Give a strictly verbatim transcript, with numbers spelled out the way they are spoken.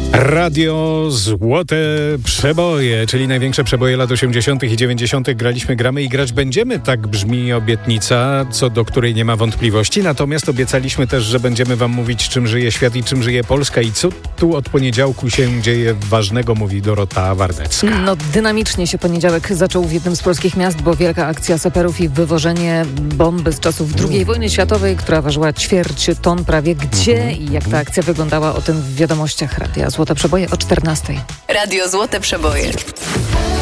Radio Złote Przeboje, czyli największe przeboje lat osiemdziesiątych i dziewięćdziesiątych graliśmy, gramy i grać będziemy. Tak brzmi obietnica, co do której nie ma wątpliwości. Natomiast obiecaliśmy też, że będziemy wam mówić, czym żyje świat i czym żyje Polska i co tu od poniedziałku się dzieje ważnego, mówi Dorota Wardecka. No, dynamicznie się poniedziałek zaczął w jednym z polskich miast, bo wielka akcja saperów i wywożenie bomby z czasów drugiej wojny światowej, która ważyła ćwierć ton prawie. Gdzie i jak ta akcja wyglądała, o tym w wiadomościach Radia Złote Przeboje o czternastej. Radio Złote Przeboje.